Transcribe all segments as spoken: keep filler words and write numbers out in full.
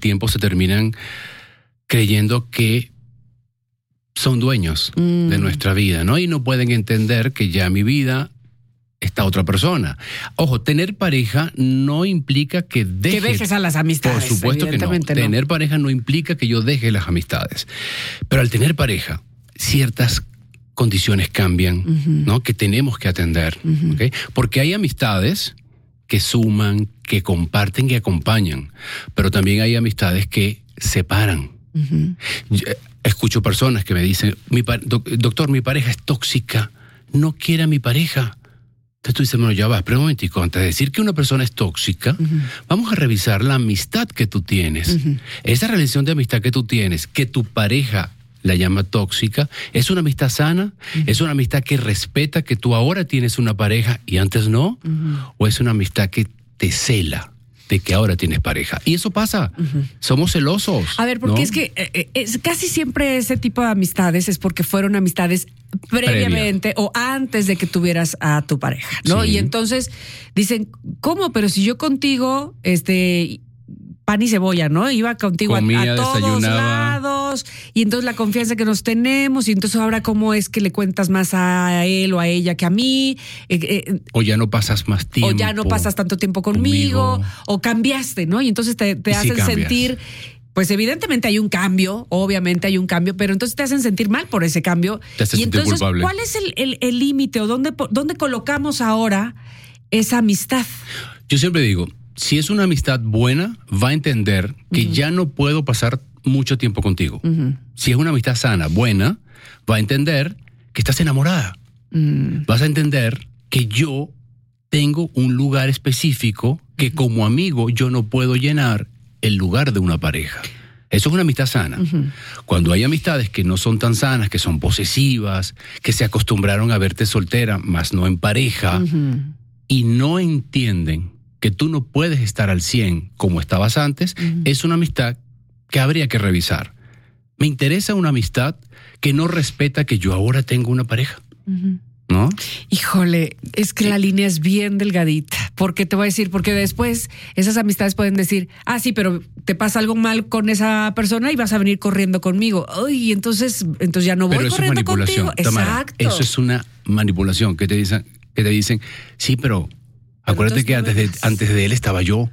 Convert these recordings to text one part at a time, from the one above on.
tiempo se terminan creyendo que son dueños mm. de nuestra vida, ¿no? Y no pueden entender que ya mi vida está otra persona. Ojo, tener pareja no implica que deje... Que dejes a las amistades. Por supuesto que no. no. Tener pareja no implica que yo deje las amistades. Pero al tener pareja, ciertas condiciones cambian, uh-huh. ¿no? Que tenemos que atender, uh-huh. ¿okay? Porque hay amistades que suman, que comparten, que acompañan. Pero también hay amistades que separan. Uh-huh. Yo, escucho personas que me dicen, mi pa- doctor, mi pareja es tóxica, no quiere a mi pareja. Entonces tú dices, bueno, ya va, pero un momentico, antes de decir que una persona es tóxica, uh-huh. vamos a revisar la amistad que tú tienes. Uh-huh. Esa relación de amistad que tú tienes, que tu pareja la llama tóxica, ¿es una amistad sana? Uh-huh. ¿Es una amistad que respeta que tú ahora tienes una pareja y antes no? Uh-huh. ¿O es una amistad que te cela de que ahora tienes pareja? Y eso pasa. Uh-huh. Somos celosos. A ver, porque ¿no? es que eh, es, casi siempre ese tipo de amistades es porque fueron amistades previamente Previa. o antes de que tuvieras a tu pareja, ¿no? Sí. Y entonces dicen, ¿cómo? Pero si yo contigo, este, pan y cebolla, ¿no? Iba contigo Comía, a, a todos lados, y entonces la confianza que nos tenemos, y entonces ahora cómo es que le cuentas más a él o a ella que a mí. Eh, eh, o ya no pasas más tiempo. O ya no pasas tanto tiempo conmigo, conmigo. O cambiaste, ¿no? Y entonces te, te hacen sí sentir... Pues evidentemente hay un cambio, obviamente hay un cambio, pero entonces te hacen sentir mal por ese cambio. Te hace y sentir entonces, culpable. ¿cuál es el límite o dónde, dónde colocamos ahora esa amistad? Yo siempre digo, si es una amistad buena, va a entender que uh-huh. ya no puedo pasar mucho tiempo contigo. Uh-huh. Si es una amistad sana, buena, va a entender que estás enamorada. Uh-huh. Vas a entender que yo tengo un lugar específico que uh-huh. como amigo yo no puedo llenar el lugar de una pareja. Eso es una amistad sana. Uh-huh. Cuando hay amistades que no son tan sanas, que son posesivas, que se acostumbraron a verte soltera, más no en pareja, uh-huh. y no entienden que tú no puedes estar al cien como estabas antes, uh-huh. es una amistad que habría que revisar. Me interesa una amistad que no respeta que yo ahora tengo una pareja. Uh-huh. ¿No? Híjole, es que la línea es bien delgadita, porque te voy a decir, porque después esas amistades pueden decir, ah, sí, pero te pasa algo mal con esa persona y vas a venir corriendo conmigo. Ay, entonces, entonces ya no voy pero eso corriendo es manipulación, contigo. Tamara, exacto. Eso es una manipulación que te dicen, que te dicen, sí, pero, pero acuérdate que antes de, antes de él estaba yo.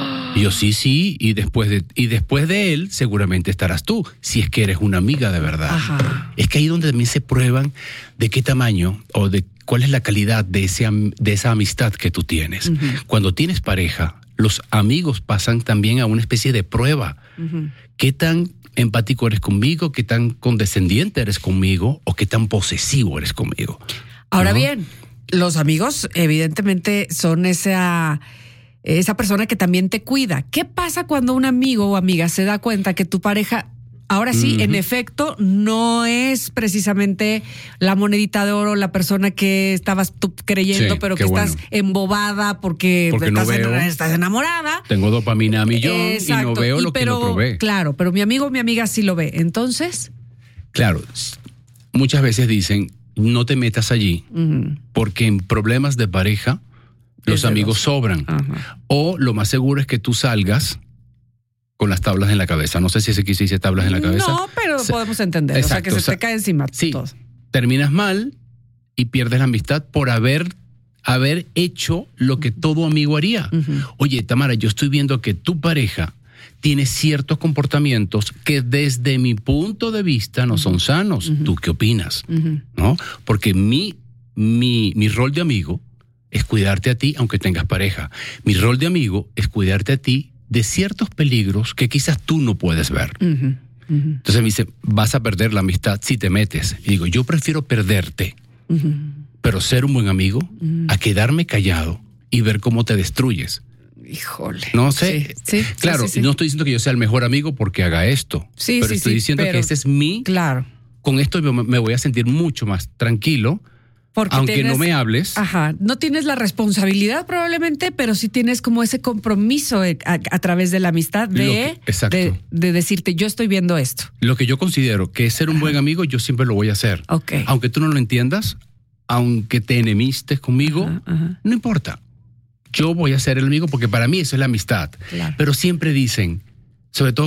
Y yo, sí, sí, y después de y después de él seguramente estarás tú, si es que eres una amiga de verdad. Ajá. Es que ahí donde también se prueban de qué tamaño o de cuál es la calidad de, ese, de esa amistad que tú tienes. Uh-huh. Cuando tienes pareja, los amigos pasan también a una especie de prueba. Uh-huh. ¿Qué tan empático eres conmigo? ¿Qué tan condescendiente eres conmigo? ¿O qué tan posesivo eres conmigo? Ahora ¿no? bien, los amigos evidentemente son esa... esa persona que también te cuida. ¿Qué pasa cuando un amigo o amiga se da cuenta que tu pareja, ahora sí, uh-huh. en efecto, no es precisamente la monedita de oro, la persona que estabas tú creyendo, sí, pero que bueno. estás embobada porque, porque estás, no veo, en, estás enamorada? Tengo dopamina a millón Exacto. y no veo y lo pero, que no probé. Claro, pero mi amigo o mi amiga sí lo ve. Entonces... Claro, muchas veces dicen, no te metas allí, uh-huh. porque en problemas de pareja los amigos dos. sobran. Ajá. O lo más seguro es que tú salgas con las tablas en la cabeza. No sé si ese aquí se dice tablas en la cabeza. No, pero se, podemos entender. Exacto, o sea, que se o sea, te cae encima. Sí, todo. Terminas mal y pierdes la amistad por haber, haber hecho lo que todo amigo haría. Uh-huh. Oye, Tamara, yo estoy viendo que tu pareja tiene ciertos comportamientos que desde mi punto de vista no uh-huh. son sanos. Uh-huh. ¿Tú qué opinas? Uh-huh. ¿No? Porque mi, mi, mi rol de amigo es cuidarte a ti aunque tengas pareja. Mi rol de amigo es cuidarte a ti de ciertos peligros que quizás tú no puedes ver. Uh-huh, uh-huh. Entonces me dice, vas a perder la amistad si te metes. Y digo, yo prefiero perderte, uh-huh. pero ser un buen amigo, uh-huh. a quedarme callado y ver cómo te destruyes. Híjole. No sé. Sí, sí, claro, sí, sí, sí. no estoy diciendo que yo sea el mejor amigo porque haga esto. Sí, pero sí, estoy sí, diciendo pero, que este es mi... Claro. Con esto me voy a sentir mucho más tranquilo. Porque aunque tienes, no me hables. Ajá, no tienes la responsabilidad probablemente, pero sí tienes como ese compromiso a, a, a través de la amistad de, que, de, de decirte, yo estoy viendo esto. Lo que yo considero que es ser un ajá. buen amigo, yo siempre lo voy a hacer. Okay. Aunque tú no lo entiendas, aunque te enemistes conmigo, ajá, ajá. no importa. Yo voy a ser el amigo porque para mí eso es la amistad. Claro. Pero siempre dicen, sobre todo